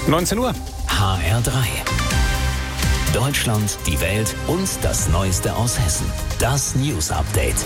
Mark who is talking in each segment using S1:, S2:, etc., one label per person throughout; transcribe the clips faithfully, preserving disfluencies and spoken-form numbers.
S1: neunzehn Uhr.
S2: H R drei. Deutschland, die Welt und das Neueste aus Hessen. Das News Update.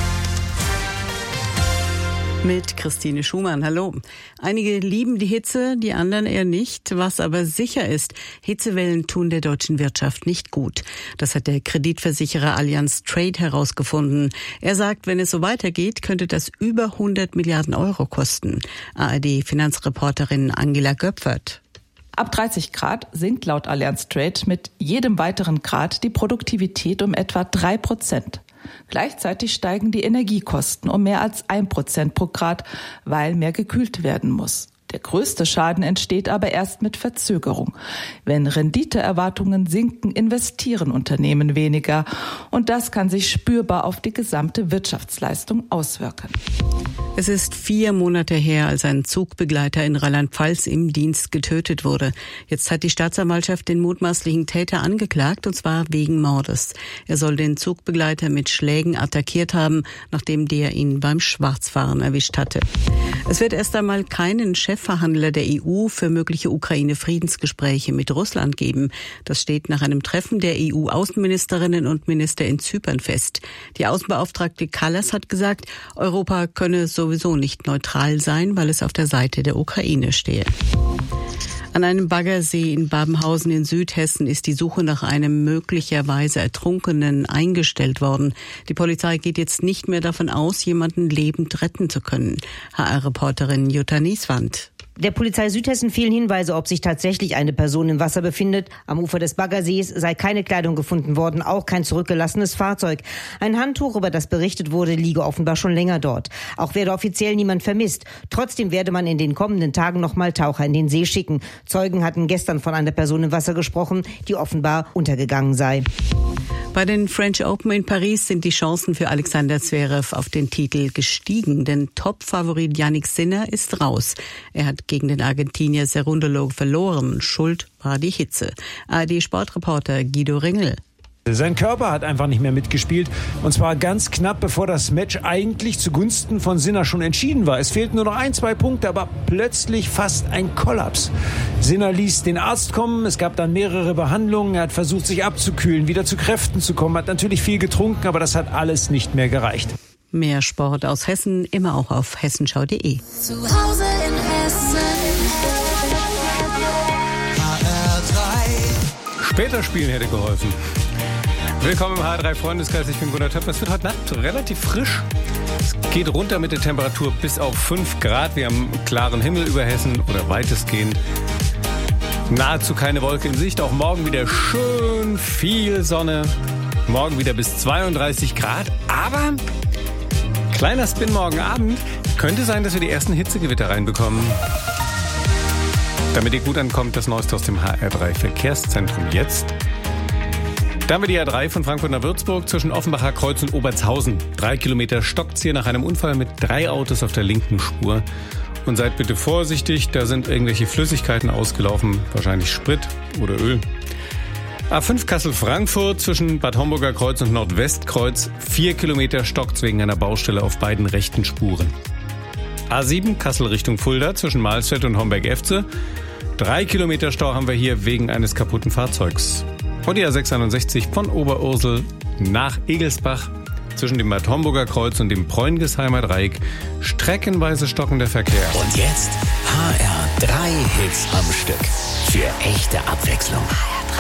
S3: Mit Christine Schumann. Hallo. Einige lieben die Hitze, die anderen eher nicht. Was aber sicher ist, Hitzewellen tun der deutschen Wirtschaft nicht gut. Das hat der Kreditversicherer Allianz Trade herausgefunden. Er sagt, wenn es so weitergeht, könnte das über hundert Milliarden Euro kosten. A R D-Finanzreporterin Angela Göpfert.
S4: Ab dreißig Grad sinkt laut Allianz Trade mit jedem weiteren Grad die Produktivität um etwa drei Prozent. Gleichzeitig steigen die Energiekosten um mehr als ein Prozent pro Grad, weil mehr gekühlt werden muss. Der größte Schaden entsteht aber erst mit Verzögerung. Wenn Renditeerwartungen sinken, investieren Unternehmen weniger. Und das kann sich spürbar auf die gesamte Wirtschaftsleistung auswirken.
S3: Es ist vier Monate her, als ein Zugbegleiter in Rheinland-Pfalz im Dienst getötet wurde. Jetzt hat die Staatsanwaltschaft den mutmaßlichen Täter angeklagt, und zwar wegen Mordes. Er soll den Zugbegleiter mit Schlägen attackiert haben, nachdem der ihn beim Schwarzfahren erwischt hatte. Es wird erst einmal keinen Chefverhandler der E U für mögliche Ukraine-Friedensgespräche mit Russland geben. Das steht nach einem Treffen der E U-Außenministerinnen und Minister in Zypern fest. Die Außenbeauftragte Kallas hat gesagt, Europa könne sowieso nicht neutral sein, weil es auf der Seite der Ukraine stehe. An einem Baggersee in Babenhausen in Südhessen ist die Suche nach einem möglicherweise Ertrunkenen eingestellt worden. Die Polizei geht jetzt nicht mehr davon aus, jemanden lebend retten zu können. H R-Reporterin Jutta Nieswand.
S5: Der Polizei Südhessen fehlen Hinweise, ob sich tatsächlich eine Person im Wasser befindet. Am Ufer des Baggersees sei keine Kleidung gefunden worden, auch kein zurückgelassenes Fahrzeug. Ein Handtuch, über das berichtet wurde, liege offenbar schon länger dort. Auch werde offiziell niemand vermisst. Trotzdem werde man in den kommenden Tagen nochmal Taucher in den See schicken. Zeugen hatten gestern von einer Person im Wasser gesprochen, die offenbar untergegangen sei.
S3: Bei den French Open in Paris sind die Chancen für Alexander Zverev auf den Titel gestiegen, denn Top-Favorit Jannik Sinner ist raus. Er hat gegen den Argentinier Cerundolo verloren. Schuld war die Hitze. A R D-Sportreporter Guido Ringel.
S6: Sein Körper hat einfach nicht mehr mitgespielt, und zwar ganz knapp, bevor das Match eigentlich zugunsten von Sinner schon entschieden war. Es fehlten nur noch ein, zwei Punkte, aber plötzlich fast ein Kollaps. Sinner ließ den Arzt kommen, es gab dann mehrere Behandlungen, er hat versucht, sich abzukühlen, wieder zu Kräften zu kommen, hat natürlich viel getrunken, aber das hat alles nicht mehr gereicht.
S3: Mehr Sport aus Hessen, immer auch auf hessenschau punkt de.
S7: Zu Hause in Hessen. H R drei.
S1: Später spielen hätte geholfen. Willkommen im H R drei Freundeskreis, ich bin Gunnar Töpfer. Es wird heute Nacht relativ frisch. Es geht runter mit der Temperatur bis auf fünf Grad. Wir haben klaren Himmel über Hessen oder weitestgehend nahezu keine Wolke in Sicht. Auch morgen wieder schön viel Sonne. Morgen wieder bis zweiunddreißig Grad. Aber kleiner Spin morgen Abend. Könnte sein, dass wir die ersten Hitzegewitter reinbekommen. Damit ihr gut ankommt, das Neueste aus dem H R drei Verkehrszentrum jetzt. Da haben wir die A drei von Frankfurt nach Würzburg zwischen Offenbacher Kreuz und Obertshausen. Drei Kilometer stockt's hier nach einem Unfall mit drei Autos auf der linken Spur. Und seid bitte vorsichtig, da sind irgendwelche Flüssigkeiten ausgelaufen, wahrscheinlich Sprit oder Öl. A fünf Kassel-Frankfurt zwischen Bad Homburger Kreuz und Nordwestkreuz. Vier Kilometer stockt's wegen einer Baustelle auf beiden rechten Spuren. A sieben Kassel Richtung Fulda zwischen Mahlstedt und Homberg-Efze. Drei Kilometer Stau haben wir hier wegen eines kaputten Fahrzeugs. Und die A sechshundertsechzig von Oberursel nach Egelsbach zwischen dem Bad Homburger Kreuz und dem Preungesheimer Dreieck streckenweise stockender Verkehr.
S2: Und jetzt H R drei Hits am Stück. Für echte Abwechslung.